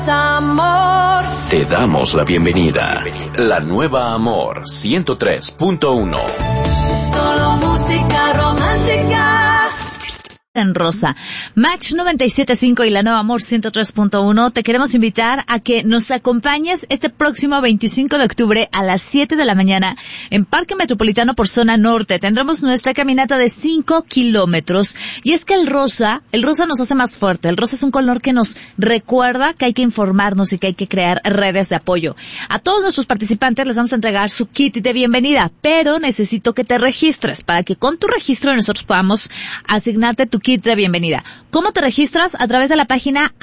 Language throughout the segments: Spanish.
Amor. Te damos la bienvenida. La nueva Amor 103.1. Solo música romántica. En Rosa, Match 97.5 y la nueva Amor 103.1, te queremos invitar a que nos acompañes este próximo 25 de octubre a las 7 de la mañana en Parque Metropolitano por Zona Norte. Tendremos nuestra caminata de 5 kilómetros. Y es que el rosa nos hace más fuerte. El rosa es un color que nos recuerda que hay que informarnos y que hay que crear redes de apoyo. A todos nuestros participantes les vamos a entregar su kit de bienvenida, pero necesito que te registres para que con tu registro nosotros podamos asignarte tu kit de bienvenida. ¿Cómo te registras? A través de la página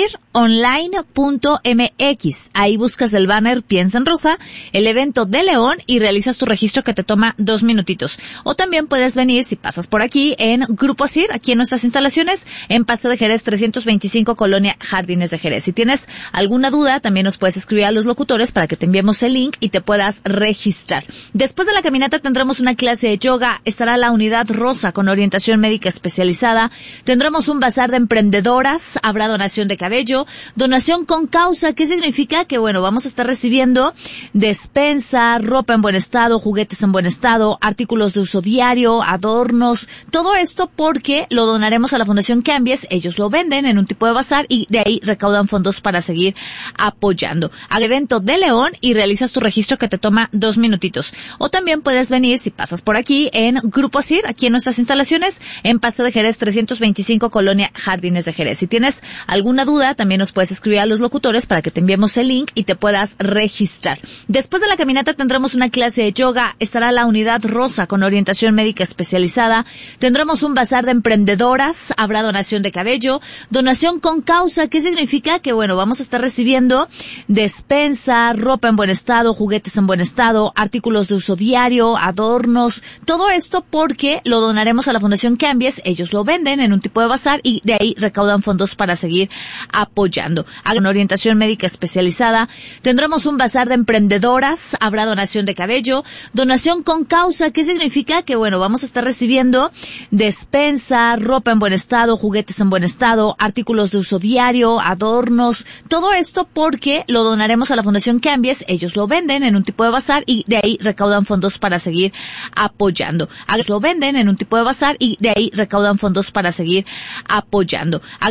asironline.mx. Ahí buscas el banner Piensa en Rosa, el evento de León y realizas tu registro que te toma 2 minutitos. O también puedes venir, si pasas por aquí, en Grupo Asir, aquí en nuestras instalaciones, en Paseo de Jerez 325, Colonia Jardines de Jerez. Si tienes alguna duda, también nos puedes escribir a los locutores para que te enviemos el link y te puedas registrar. Después de la caminata tendremos una clase de yoga, estará la unidad rosa con orientación médica especializada. Tendremos un bazar de emprendedoras, habrá donación de cabello, donación con causa. ¿Qué significa? Que vamos a estar recibiendo despensa, ropa en buen estado, juguetes en buen estado, artículos de uso diario, adornos, todo esto porque lo donaremos a la Fundación Cambies. Ellos lo venden en un tipo de bazar y de ahí recaudan fondos para seguir apoyando al evento de León y realizas tu registro que te toma 2 minutitos. O también puedes venir, si pasas por aquí, en Grupo Asir, aquí en nuestras instalaciones, en Paseo de Jerez 325, Colonia Jardines de Jerez. Si tienes alguna duda, también nos puedes escribir a los locutores para que te enviemos el link y te puedas registrar. Después de la caminata tendremos una clase de yoga, estará la unidad rosa con orientación médica especializada, tendremos un bazar de emprendedoras, habrá donación de cabello, donación con causa. ¿Qué significa? Que vamos a estar recibiendo despensa, ropa en buen estado, juguetes en buen estado, artículos de uso diario, adornos, todo esto porque lo donaremos a la Fundación Cambies. Ellos lo venden en un tipo de bazar y de ahí recaudan fondos para seguir apoyando. Con orientación médica especializada, tendremos un bazar de emprendedoras, habrá donación de cabello, donación con causa. ¿Qué significa? Que vamos a estar recibiendo despensa, ropa en buen estado, juguetes en buen estado, artículos de uso diario, adornos, todo esto porque lo donaremos a la Fundación Cambies. Ellos lo venden en un tipo de bazar y de ahí recaudan fondos para seguir apoyando. Lo venden en un tipo de bazar y de ahí recaudan fondos para seguir apoyando.